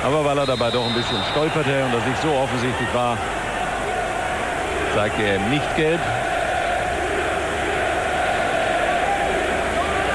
Aber weil er dabei doch ein bisschen stolperte und das nicht so offensichtlich war, zeigte er ihm nicht gelb.